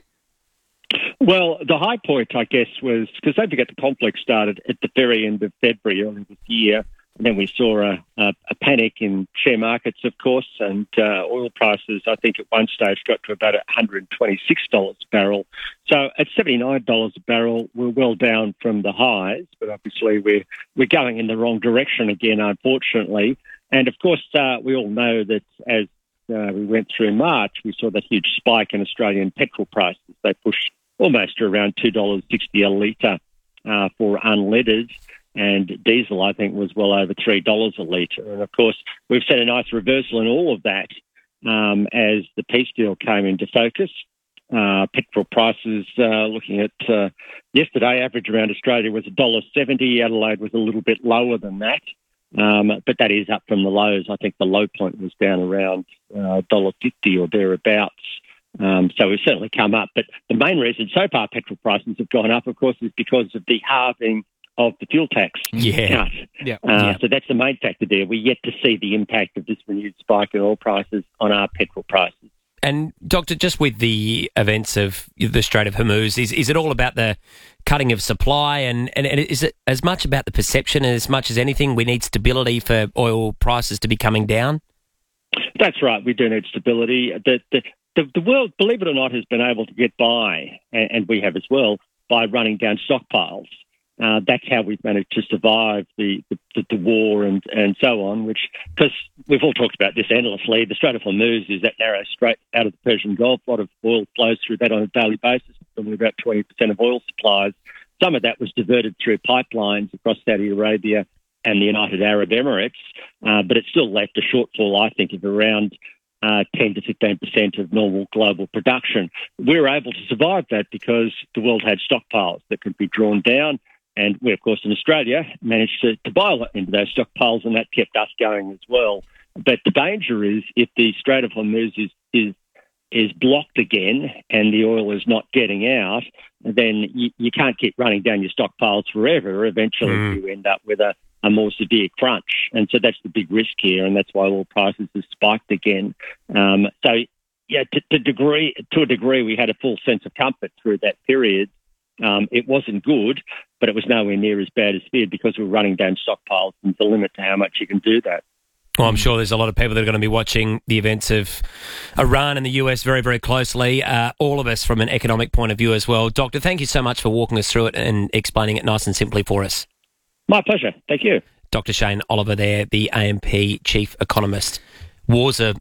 Well, the high point, I guess, was, because don't forget the conflict started at the very end of February early this year. And then we saw a, a, a panic in share markets, of course, and uh, oil prices, I think, at one stage got to about one hundred twenty-six dollars a barrel. So at seventy-nine dollars a barrel, we're well down from the highs, but obviously we're we're going in the wrong direction again, unfortunately. And of course, uh, we all know that as uh, we went through March, we saw that huge spike in Australian petrol prices. They pushed almost to around two dollars sixty a litre uh, for unleaded. And diesel, I think, was well over three dollars a litre. And, of course, we've seen a nice reversal in all of that um, as the peace deal came into focus. Uh, petrol prices, uh, looking at uh, yesterday, average around Australia was one dollar seventy. Adelaide was a little bit lower than that. Um, but that is up from the lows. I think the low point was down around uh, one dollar fifty or thereabouts. Um, so we've certainly come up. But the main reason so far petrol prices have gone up, of course, is because of the halving of the fuel tax yeah. cut. Yeah. Uh, yeah. So that's the main factor there. We're yet to see the impact of this renewed spike in oil prices on our petrol prices. And, Doctor, just with the events of the Strait of Hormuz, is, is it all about the cutting of supply, and, and, and is it as much about the perception as much as anything? We need stability for oil prices to be coming down? That's right. We do need stability. The, the, the, the world, believe it or not, has been able to get by, and, and we have as well, by running down stockpiles. Uh, that's how we've managed to survive the, the, the war and, and so on, which, because we've all talked about this endlessly, the Strait of Hormuz is that narrow strait out of the Persian Gulf. A lot of oil flows through that on a daily basis, probably about twenty percent of oil supplies. Some of that was diverted through pipelines across Saudi Arabia and the United Arab Emirates, uh, but it still left a shortfall, I think, of around uh, ten to fifteen percent of normal global production. We were able to survive that because the world had stockpiles that could be drawn down. And we, of course, in Australia, managed to, to buy a lot into those stockpiles, and that kept us going as well. But the danger is if the Strait of Hormuz is, is, is blocked again and the oil is not getting out, then you, you can't keep running down your stockpiles forever. Eventually, mm. you end up with a, a more severe crunch. And so that's the big risk here, and that's why oil prices have spiked again. Um, so, yeah, to, to, degree, to a degree, we had a full sense of comfort through that period. Um, it wasn't good, but it was nowhere near as bad as feared because we were running down stockpiles, and there's a limit to how much you can do that. Well, I'm sure there's a lot of people that are going to be watching the events of Iran and the U S very, very closely, uh, all of us from an economic point of view as well. Doctor, thank you so much for walking us through it and explaining it nice and simply for us. My pleasure. Thank you. Doctor Shane Oliver there, the A M P Chief Economist. War's a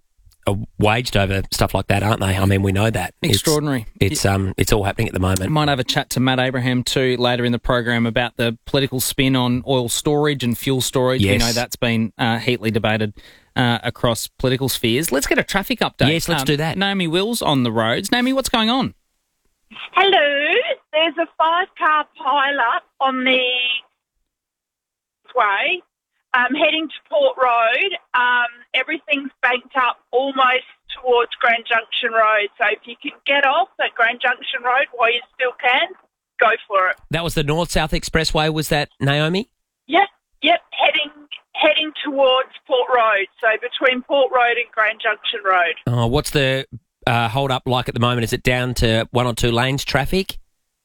are waged over stuff like that, aren't they? I mean, we know that. Extraordinary. It's, it's um it's all happening at the moment. Might have a chat to Matt Abraham too later in the program about the political spin on oil storage and fuel storage. Yes. We know that's been uh, heatedly debated uh, across political spheres. Let's get a traffic update. Yes, let's Um, do that. Naomi Wills on the roads. Naomi, what's going on? Hello, there's a five-car pile-up on the way, um, heading to Port Road. Um, everything's banked up almost towards Grand Junction Road, so if you can get off at Grand Junction Road while you still can, go for it. That was the North-South Expressway, was that, Naomi? Yep, yep, heading heading towards Port Road, so between Port Road and Grand Junction Road. Oh, what's the uh, hold-up like at the moment? Is it down to one or two lanes traffic?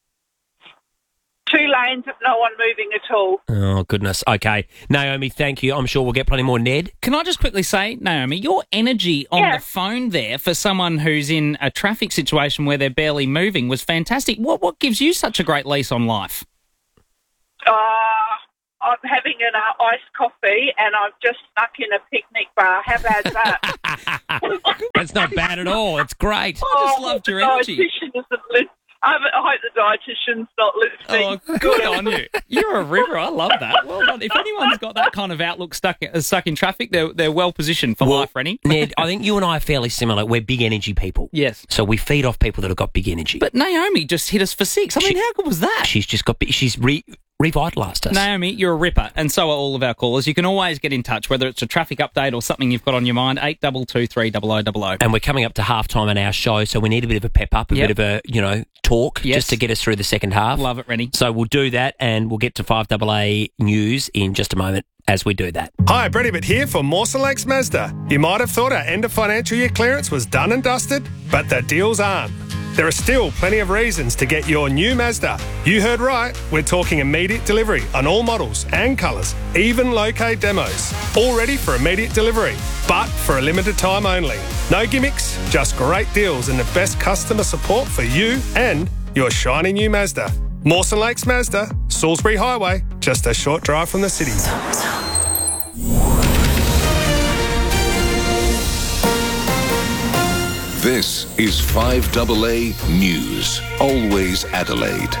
Two lanes of no one moving at all. Oh, goodness. Okay. Naomi, thank you. I'm sure we'll get plenty more. Ned? Can I just quickly say, Naomi, your energy on Yeah. the phone there for someone who's in a traffic situation where they're barely moving was fantastic. What what gives you such a great lease on life? Uh, I'm having an uh, iced coffee and I've just snuck in a picnic bar. How bad's that? That's not bad at all. It's great. I just loved your the energy. dietitian isn't li- I haven't- I hope the dietitian's not listening. Oh, good on you. You're a river. I love that. Well done. If anyone's got that kind of outlook stuck, uh, stuck in traffic, they're, they're well positioned for life, Rennie. Ned, I think you and I are fairly similar. We're big energy people. Yes. So we feed off people that have got big energy. But Naomi just hit us for six. I mean, how good was that? She's just got, she's re, revitalised us. Naomi, you're a ripper, and so are all of our callers. You can always get in touch, whether it's a traffic update or something you've got on your mind, eight two two three double oh double oh. And we're coming up to half time in our show, so we need a bit of a pep up, a Yep. bit of a, you know, talk, Yes. just to get us through the second half. Love it, Rennie. So we'll do that, and we'll get to five double A news in just a moment as we do that. Hi, Brady Bitt here for Mawson Lakes Mazda. You might have thought our end of financial year clearance was done and dusted, but the deals aren't. There are still plenty of reasons to get your new Mazda. You heard right, we're talking immediate delivery on all models and colours, even low-K demos. All ready for immediate delivery, but for a limited time only. No gimmicks, just great deals and the best customer support for you and your shiny new Mazda. Mawson Lakes Mazda, Salisbury Highway, just a short drive from the city. This is five double A News. Always Adelaide.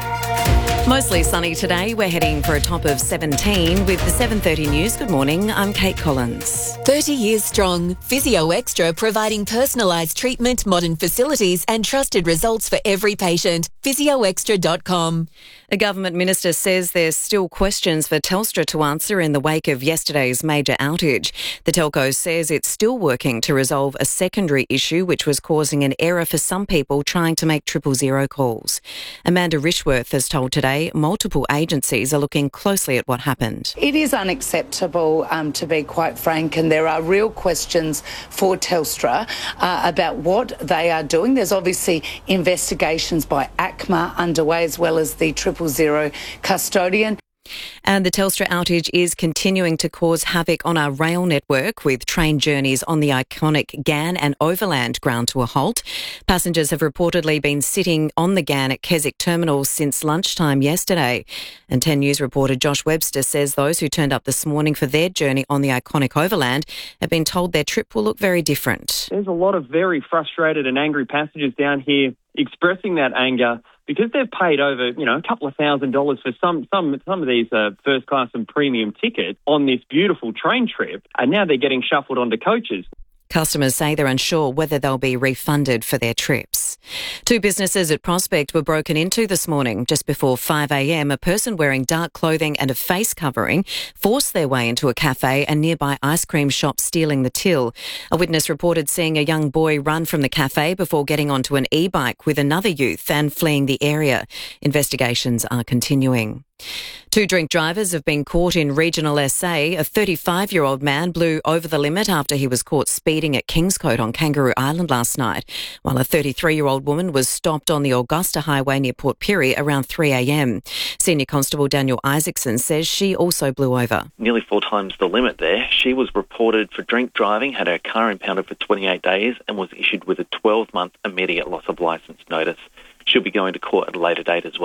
Mostly sunny today. We're heading for a top of seventeen with the seven thirty news. Good morning. I'm Kate Collins. thirty years strong. Physio Extra providing personalised treatment, modern facilities and trusted results for every patient. physio extra dot com. A government minister says there's still questions for Telstra to answer in the wake of yesterday's major outage. The telco says it's still working to resolve a secondary issue which was causing an error for some people trying to make triple zero calls. Amanda Rishworth has told Today multiple agencies are looking closely at what happened. It is unacceptable, um, to be quite frank, and there are real questions for Telstra uh, about what they are doing. There's obviously investigations by A C M A underway, as well as the triple zero custodian. And the Telstra outage is continuing to cause havoc on our rail network, with train journeys on the iconic Ghan and Overland ground to a halt. Passengers have reportedly been sitting on the Ghan at Keswick terminals since lunchtime yesterday. And ten News reporter Josh Webster says those who turned up this morning for their journey on the iconic Overland have been told their trip will look very different. There's a lot of very frustrated and angry passengers down here expressing that anger because they've paid over, you know, a couple of thousand dollars for some some some of these uh, first class and premium tickets on this beautiful train trip, and now they're getting shuffled onto coaches. Customers say they're unsure whether they'll be refunded for their trips. Two businesses at Prospect were broken into this morning. Just before five a.m, a person wearing dark clothing and a face covering forced their way into a cafe and nearby ice cream shop, stealing the till. A witness reported seeing a young boy run from the cafe before getting onto an e-bike with another youth and fleeing the area. Investigations are continuing. Two drink drivers have been caught in regional S A. A thirty-five-year-old man blew over the limit after he was caught speeding at Kingscote on Kangaroo Island last night, while a thirty-three-year-old woman was stopped on the Augusta Highway near Port Pirie around three a.m. Senior Constable Daniel Isaacson says she also blew over. Nearly four times the limit there. She was reported for drink driving, had her car impounded for twenty-eight days and was issued with a twelve-month immediate loss of licence notice. She'll be going to court at a later date as well.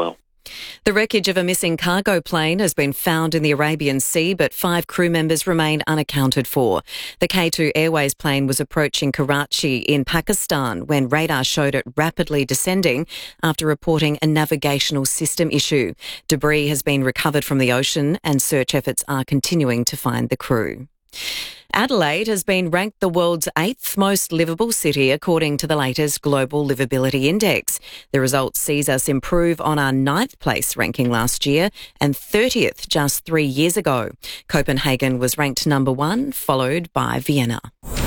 The wreckage of a missing cargo plane has been found in the Arabian Sea, but five crew members remain unaccounted for. The K two Airways plane was approaching Karachi in Pakistan when radar showed it rapidly descending after reporting a navigational system issue. Debris has been recovered from the ocean and search efforts are continuing to find the crew. Adelaide has been ranked the world's eighth most livable city according to the latest Global Livability Index. The result sees us improve on our ninth place ranking last year and thirtieth just three years ago. Copenhagen was ranked number one, followed by Vienna.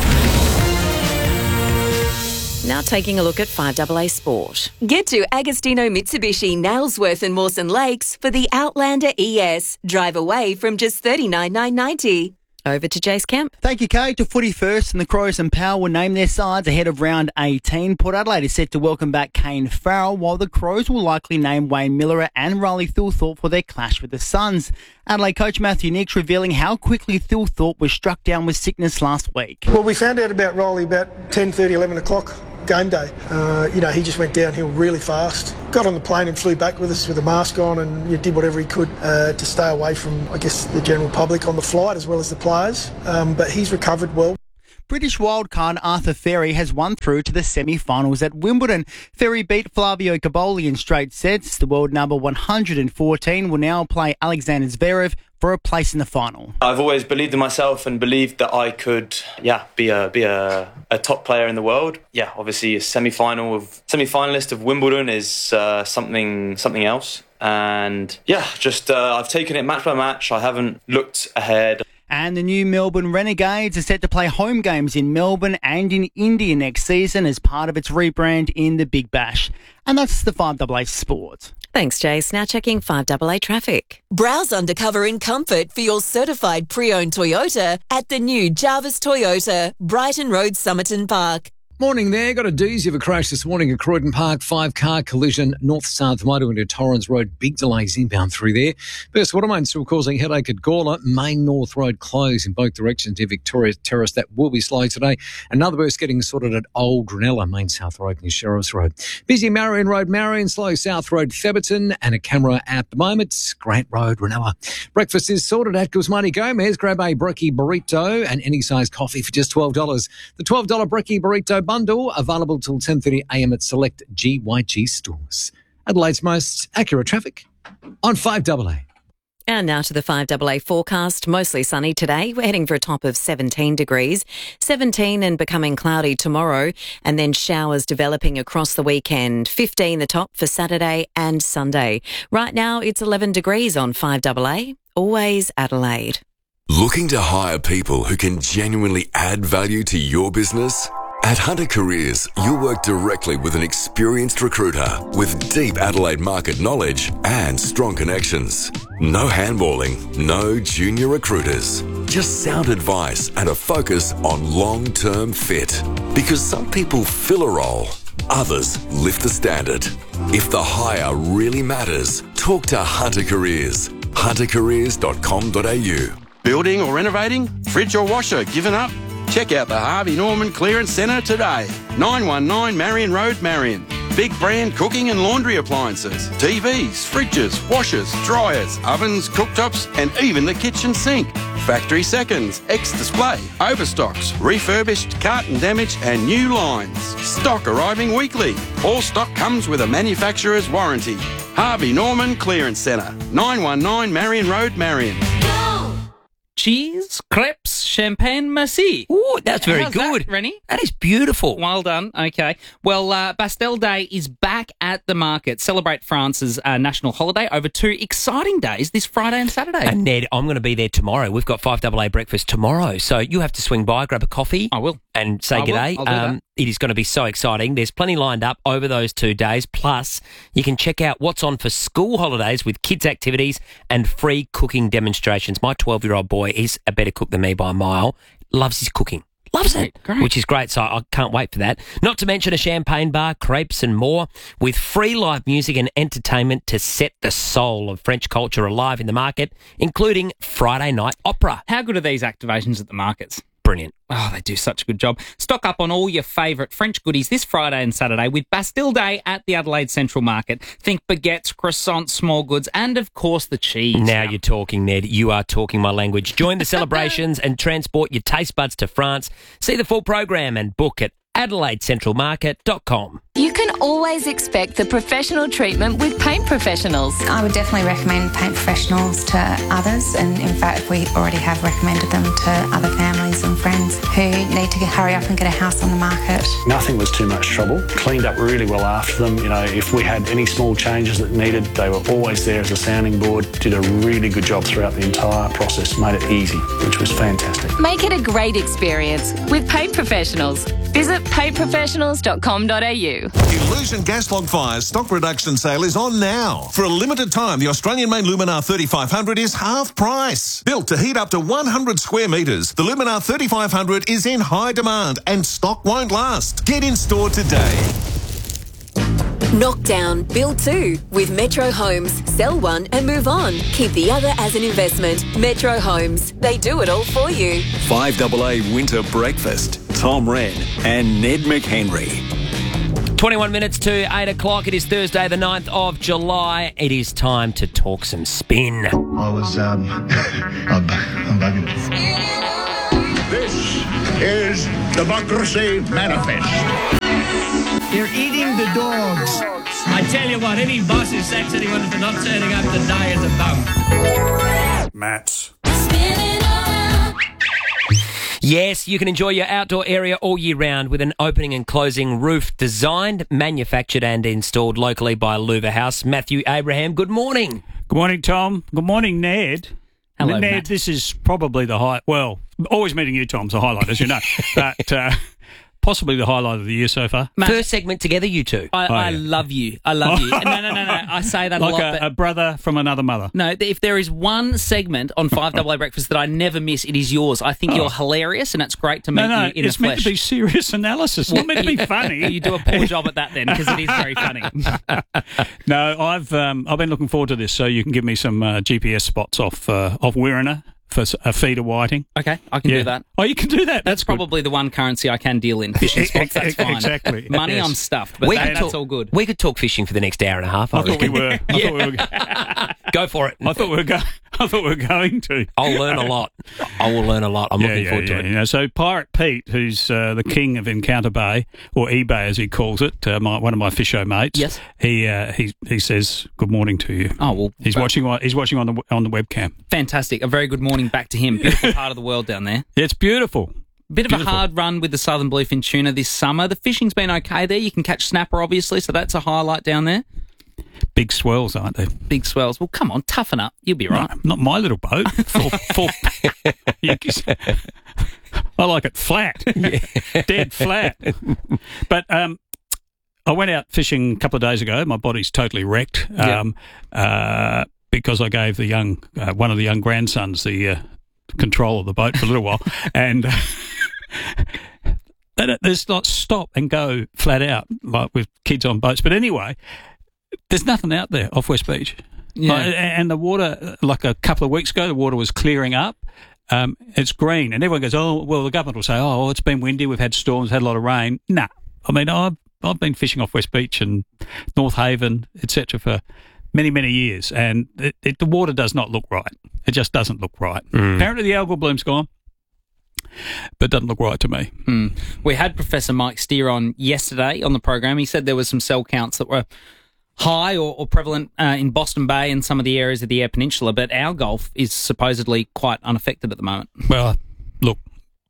Now taking a look at five A A Sport. Get to Agostino Mitsubishi, Nailsworth and Mawson Lakes for the Outlander E S. Drive away from just thirty-nine thousand nine hundred ninety dollars. Over to Jace Kemp. Thank you, Kate. To footy first, and the Crows and Power will name their sides ahead of round eighteen. Port Adelaide is set to welcome back Kane Farrell, while the Crows will likely name Wayne Miller and Riley Thilthorpe for their clash with the Suns. Adelaide coach Matthew Nix revealing how quickly Thilthorpe was struck down with sickness last week. Well, we found out about Riley about ten thirty, eleven o'clock. Game day. Uh, you know, he just went downhill really fast. Got on the plane and flew back with us with a mask on, and you did whatever he could uh, to stay away from, I guess, the general public on the flight as well as the players. Um, but he's recovered well. British wildcard Arthur Ferry has won through to the semi-finals at Wimbledon. Ferry beat Flavio Caboli in straight sets. The world number one hundred fourteen will now play Alexander Zverev for a place in the final. I've always believed in myself and believed that I could, yeah, be a be a, a top player in the world. Yeah, obviously a semi-final of semi-finalist of Wimbledon is uh, something something else. And yeah, just uh, I've taken it match by match. I haven't looked ahead. And the new Melbourne Renegades are set to play home games in Melbourne and in India next season as part of its rebrand in the Big Bash. And that's the five A A Sport. Thanks, Jace. Now checking five A A traffic. Browse undercover in comfort for your certified pre-owned Toyota at the new Jarvis Toyota, Brighton Road, Somerton Park. Morning there. Got a doozy of a crash this morning at Croydon Park. Five-car collision north-south motor into Torrens Road. Big delays inbound through there. Burst Watermain still causing headache at Gawler. Main North Road closed in both directions near Victoria Terrace. That will be slow today. Another burst getting sorted at Old Granella, Main South Road near Sheriff's Road. Busy Marion Road, Marion. Slow South Road, Theberton. And a camera at the moment. Grant Road, Ranella. Breakfast is sorted at Guzmani Gomez. Grab a brekkie burrito and any size coffee for just twelve dollars. The twelve dollars brekkie burrito bundle available till ten thirty a m at select G Y G stores. Adelaide's most accurate traffic on five A A. And now to the five A A forecast. Mostly sunny today. We're heading for a top of seventeen degrees. seventeen and becoming cloudy tomorrow, and then showers developing across the weekend. fifteen the top for Saturday and Sunday. Right now it's eleven degrees on five A A. Always Adelaide. Looking to hire people who can genuinely add value to your business? At Hunter Careers, you'll work directly with an experienced recruiter with deep Adelaide market knowledge and strong connections. No handballing, no junior recruiters. Just sound advice and a focus on long-term fit. Because some people fill a role, others lift the standard. If the hire really matters, talk to Hunter Careers. hunter careers dot com dot a u. Building or renovating? Fridge or washer given up? Check out the Harvey Norman Clearance Centre today. nine one nine Marion Road, Marion. Big brand cooking and laundry appliances, T Vs, fridges, washers, dryers, ovens, cooktops, and even the kitchen sink. Factory seconds, ex-display, overstocks, refurbished, carton damage, and new lines. Stock arriving weekly. All stock comes with a manufacturer's warranty. Harvey Norman Clearance Centre, nine one nine Marion Road, Marion. Cheese, crepes, champagne, merci. Ooh, that's very How's good. That, Rennie? That is beautiful. Well done. Okay. Well, uh, Bastille Day is back at the market. Celebrate France's uh, national holiday over two exciting days this Friday and Saturday. And Ned, I'm going to be there tomorrow. We've got five A A breakfast tomorrow. So you have to swing by, grab a coffee. I will. And say I will. g'day. I'll do that. It is going to be so exciting. There's plenty lined up over those two days. Plus, you can check out what's on for school holidays with kids' activities and free cooking demonstrations. My twelve-year-old boy is a better cook than me by a mile. Loves his cooking. Loves it, great. Which is great, so I can't wait for that. Not to mention a champagne bar, crepes and more, with free live music and entertainment to set the soul of French culture alive in the market, including Friday night opera. How good are these activations at the markets? brilliant. Oh, they do such a good job. Stock up on all your favourite French goodies this Friday and Saturday with Bastille Day at the Adelaide Central Market. Think baguettes, croissants, small goods, and, of course, the cheese. Now you're talking, Ned. You are talking my language. Join the celebrations and transport your taste buds to France. See the full program and book at adelaide central market dot com. You can always expect the professional treatment with Paint Professionals. I would definitely recommend Paint Professionals to others, and in fact we already have recommended them to other families and friends who need to hurry up and get a house on the market. Nothing was too much trouble. Cleaned up really well after them. You know, if we had any small changes that needed, they were always there as a sounding board. Did a really good job throughout the entire process. Made it easy, which was fantastic. Make it a great experience with Paint Professionals. Visit paint professionals dot com dot a u. Illusion Gas Log Fire's stock reduction sale is on now. For a limited time, the Australian-made Luminar thirty-five hundred is half price. Built to heat up to one hundred square metres, the Luminar thirty-five hundred is in high demand and stock won't last. Get in store today. Knock down, build two with Metro Homes. Sell one and move on. Keep the other as an investment. Metro Homes. They do it all for you. five A A Winter Breakfast. Tom Wren and Ned McHenry. twenty-one minutes to eight o'clock. It is Thursday, the ninth of July. It is time to talk some spin. I was, um, I'm, I'm bugging. This is Democracy Manifest. You're eating the dogs. I tell you what, any boss who sacks anyone for not turning up today is a bum. Matt's. Yes, you can enjoy your outdoor area all year round with an opening and closing roof designed, manufactured and installed locally by Louver House. Matthew Abraham, good morning. Good morning, Tom. Good morning, Ned. Hello, Ned, Matt. This is probably the high... Well, always meeting you, Tom's a highlight, as you know. But... Uh, possibly the highlight of the year so far. Matt, First segment together, you two. I, Oh, I yeah. love you. I love you. No, no, no, no. I say that like a lot. a, but a brother from another mother. no, if there is one segment on five A A Breakfast that I never miss, it is yours. I think Oh. you're hilarious, and it's great to meet No, no, you in it's the meant flesh. to be serious analysis. It's not meant to be funny. You do a poor job at that then, because it is very funny. No, I've um, I've been looking forward to this, so you can give me some uh, G P S spots off uh, off Wirrana for s- a feed of whiting. Okay, I can Yeah. do that. Oh, you can do that. That's That's good. probably the one currency I can deal in. Fishing spots, that's fine. Exactly. Money, Yes. I'm stuffed, but We that, could that's talk- all good. We could talk fishing for the next hour and a half. I, I thought we reckon. were. I Yeah. thought we were. Go for it. I thought we were. Go- I thought we were going to. I'll learn a lot. I will learn a lot. I'm yeah, looking yeah, forward yeah, to it. You know, so Pirate Pete, who's uh, the king of Encounter Bay, or eBay as he calls it, uh, my, one of my fisho mates. Yes. He uh, he he says good morning to you. Oh well, He's well, watching. on- He's watching on the on the webcam. fantastic. A very good morning back to him. Beautiful part of the world down there. Yeah, it's beautiful. Bit of Beautiful. a hard run with the southern bluefin tuna this summer. The fishing's been okay there. You can catch snapper, obviously, so that's a highlight down there. Big swells, aren't they? Big swells. Well, come on, toughen up. You'll be right. No, not my little boat. Full, full, you can- I like it flat, dead flat. But um, I went out fishing a couple of days ago. My body's totally wrecked um, uh, because I gave the young uh, one of the young grandsons the uh, control of the boat for a little while, and. Uh, There's like stop and go flat out, like with kids on boats. But anyway, there's nothing out there off West Beach. Yeah. Like, and the water, like a couple of weeks ago, the water was clearing up. Um, it's green. And everyone goes, oh, well, the government will say, oh, it's been windy, we've had storms, had a lot of rain. Nah. I mean, I've, I've been fishing off West Beach and North Haven, et cetera, for many, many years. And it, it, the water does not look right. It just doesn't look right. Mm. Apparently the algal bloom's gone. But it doesn't look right to me. Hmm. We had Professor Mike Steer on yesterday on the program. He said there was some cell counts that were high or, or prevalent uh, in Boston Bay and some of the areas of the Eyre Peninsula, but our Gulf is supposedly quite unaffected at the moment. Well, look,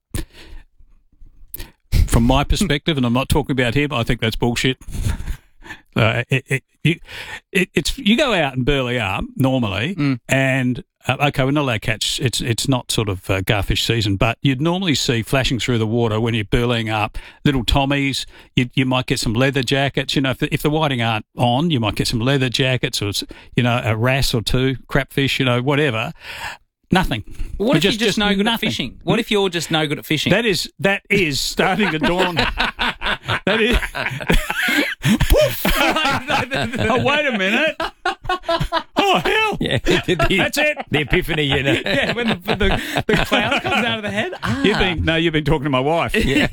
from my perspective, and I'm not talking about him, I think that's bullshit. Uh, it, it, you, it, it's you go out and burley up normally, Mm. and uh, okay, we're not allowed to catch. It's it's not sort of uh, garfish season, but you'd normally see flashing through the water when you're burleying up little tommies. You you might get some leather jackets. You know, if the, if the whiting aren't on, you might get some leather jackets or you know a wrasse or two, crapfish. You know, whatever. Nothing. What if Just- you're just, just no good at nothing. fishing? What if you're just no good at fishing? That is that is starting to dawn. That is Oh, wait a minute. Oh, hell. Yeah, the, That's it. The epiphany, you know. Yeah, when the, the, the cloud comes out of the head. Ah. You've been, no, you've been talking to my wife. Yeah.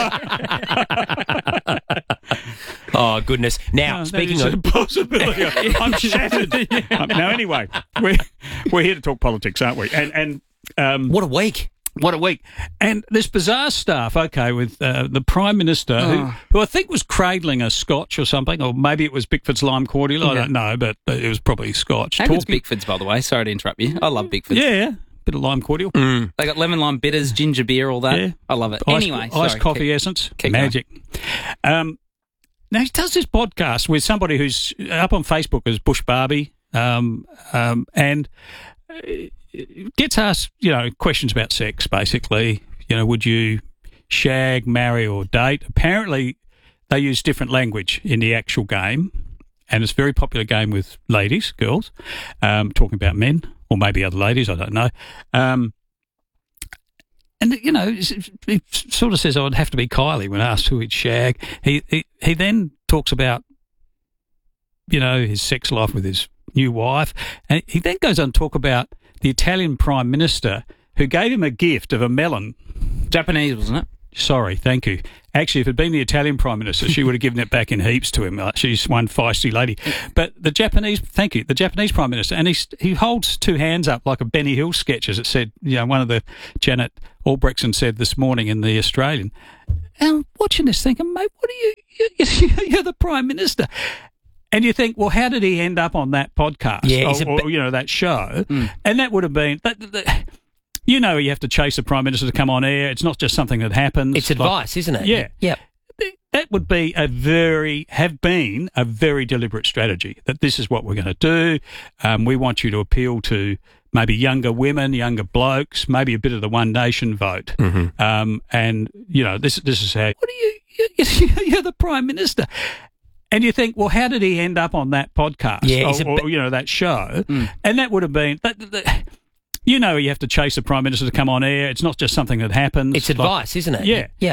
Oh, goodness. Now, No, speaking that is of... a possibility. I'm shattered. Um, now, anyway, we're, we're here to talk politics, aren't we? And, and um, What a week. What a week. And this bizarre stuff, okay, with uh, the Prime Minister, Oh. who, who I think was cradling a scotch or something, or maybe it was Bickford's lime cordial, I Yeah. don't know, but it was probably scotch. How good's Talking- Bickford's, by the way? Sorry to interrupt you. I love Bickford's. Yeah, bit of lime cordial. They got lemon lime bitters, ginger beer, all that. Yeah. I love it. Ice, anyway, iced sorry, coffee keep- essence, keep magic. Um, now he does this podcast with somebody who's up on Facebook as Bush Barbie, um, um, and uh, gets asked, you know, questions about sex. Basically, you know, would you shag, marry, or date? Apparently, they use different language in the actual game, and it's a very popular game with ladies, girls, um, talking about men or maybe other ladies. I don't know. Um, And, you know, he sort of says, oh, it'd have to be Kylie when asked who he'd shag. He, he he then talks about, you know, his sex life with his new wife. And he then goes on to talk about the Italian Prime Minister who gave him a gift of a melon. Japanese, wasn't it? Sorry, thank you. Actually, if it had been the Italian Prime Minister, she would have given it back in heaps to him. Like, she's one feisty lady. But the Japanese, thank you, the Japanese Prime Minister, and he, he holds two hands up like a Benny Hill sketch, as it said, you know, one of the Janet Albrechtson said this morning in The Australian. And I'm watching this thinking, mate, what are you, you, you're the Prime Minister. And you think, well, how did he end up on that podcast? Yeah, or, he's a or, bit- you know, that show? Mm. And that would have been... That, that, you know, you have to chase the Prime Minister to come on air. It's not just something that happens. It's advice, Like- isn't it? Yeah. Yep. That would be a very, have been a very deliberate strategy, that this is what we're going to do. Um, we want you to appeal to maybe younger women, younger blokes, maybe a bit of the One Nation vote. Mm-hmm. Um, and, you know, this this is how, what are you, you, you're the Prime Minister. And you think, well, how did he end up on that podcast? Yeah, he's or, a bit- or, you know, that show? Mm. And that would have been... That, that, you know, you have to chase the Prime Minister to come on air. It's not just something that happens. It's advice, Like- isn't it? Yeah. Yeah.